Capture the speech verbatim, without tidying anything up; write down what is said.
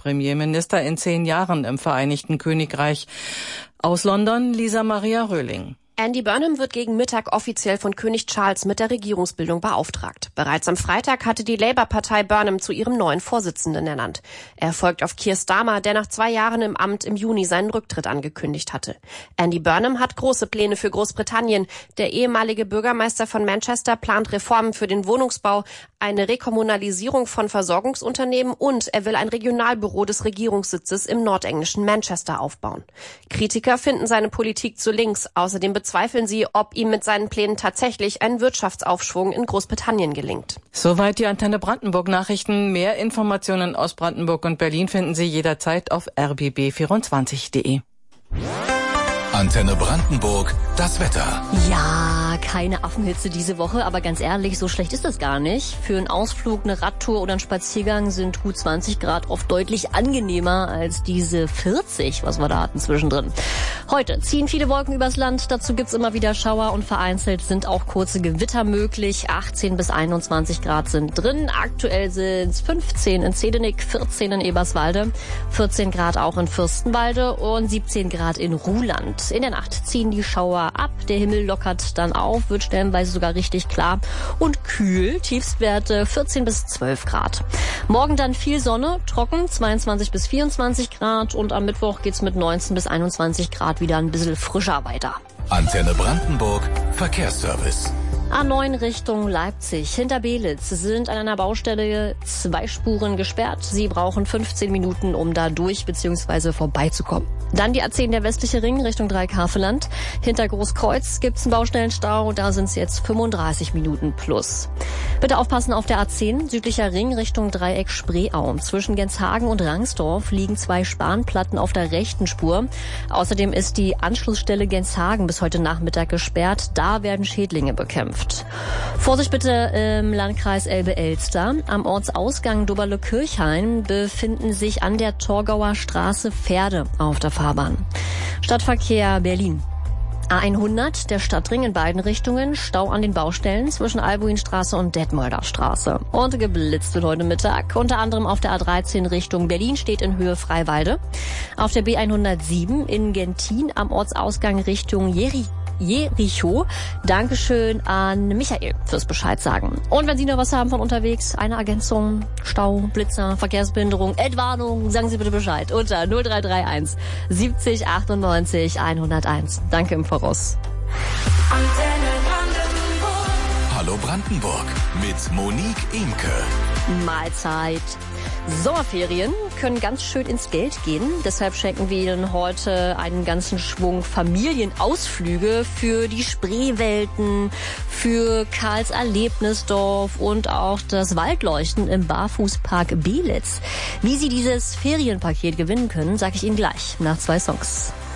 Premierminister in zehn Jahren im Vereinigten Königreich. Aus London, Lisa Maria Röhling. Andy Burnham wird gegen Mittag offiziell von König Charles mit der Regierungsbildung beauftragt. Bereits am Freitag hatte die Labour-Partei Burnham zu ihrem neuen Vorsitzenden ernannt. Er folgt auf Keir Starmer, der nach zwei Jahren im Amt im Juni seinen Rücktritt angekündigt hatte. Andy Burnham hat große Pläne für Großbritannien. Der ehemalige Bürgermeister von Manchester plant Reformen für den Wohnungsbau, eine Rekommunalisierung von Versorgungsunternehmen und er will ein Regionalbüro des Regierungssitzes im nordenglischen Manchester aufbauen. Kritiker finden seine Politik zu links. Außerdem bezweifeln sie, ob ihm mit seinen Plänen tatsächlich ein Wirtschaftsaufschwung in Großbritannien gelingt. Soweit die Antenne Brandenburg Nachrichten. Mehr Informationen aus Brandenburg und Berlin finden Sie jederzeit auf r b b vierundzwanzig punkt de. Antenne Brandenburg, das Wetter. Ja, keine Affenhitze diese Woche, aber ganz ehrlich, so schlecht ist das gar nicht. Für einen Ausflug, eine Radtour oder einen Spaziergang sind gut zwanzig Grad oft deutlich angenehmer als diese vierzig, was wir da hatten zwischendrin. Heute ziehen viele Wolken übers Land, dazu gibt's immer wieder Schauer und vereinzelt sind auch kurze Gewitter möglich. achtzehn bis einundzwanzig Grad sind drin, aktuell sind's fünfzehn in Zedenick, vierzehn in Eberswalde, vierzehn Grad auch in Fürstenwalde und siebzehn Grad in Ruhland. In der Nacht ziehen die Schauer ab, der Himmel lockert dann auf, wird stellenweise sogar richtig klar und kühl, Tiefstwerte vierzehn bis zwölf Grad. Morgen dann viel Sonne, trocken, zweiundzwanzig bis vierundzwanzig Grad und am Mittwoch geht's mit neunzehn bis einundzwanzig Grad wieder ein bisschen frischer weiter. Antenne Brandenburg, Verkehrsservice. A neun Richtung Leipzig. Hinter Belitz sind an einer Baustelle zwei Spuren gesperrt. Sie brauchen fünfzehn Minuten, um da durch bzw. vorbeizukommen. Dann die A zehn, der westliche Ring Richtung Dreieck-Havelland. Hinter Großkreuz gibt's einen Baustellenstau. Da sind es jetzt fünfunddreißig Minuten plus. Bitte aufpassen auf der A zehn, südlicher Ring Richtung Dreieck Spreeau. Zwischen Genshagen und Rangsdorf liegen zwei Spanplatten auf der rechten Spur. Außerdem ist die Anschlussstelle Genshagen bis heute Nachmittag gesperrt. Da werden Schädlinge bekämpft. Vorsicht bitte im Landkreis Elbe-Elster. Am Ortsausgang Doberle-Kirchhain befinden sich an der Torgauer Straße Pferde auf der Fahrbahn. Stadtverkehr Berlin. A hundert, der Stadtring in beiden Richtungen, Stau an den Baustellen zwischen Albuinstraße und Detmolder Straße. Und geblitzt wird heute Mittag, unter anderem auf der A dreizehn Richtung Berlin steht in Höhe Freiwalde. Auf der B hundertsieben in Gentin am Ortsausgang Richtung Jeri Jericho. Dankeschön an Michael fürs Bescheid sagen. Und wenn Sie noch was haben von unterwegs, eine Ergänzung, Stau, Blitzer, Verkehrsbehinderung, Entwarnung, sagen Sie bitte Bescheid unter null drei drei eins siebzig achtundneunzig hunderteins. Danke im Voraus. Hallo Brandenburg mit Monique Imke. Mahlzeit. Sommerferien können ganz schön ins Geld gehen. Deshalb schenken wir Ihnen heute einen ganzen Schwung Familienausflüge für die Spreewelten, für Karls Erlebnisdorf und auch das Waldleuchten im Barfußpark Belitz. Wie Sie dieses Ferienpaket gewinnen können, sage ich Ihnen gleich nach zwei Songs.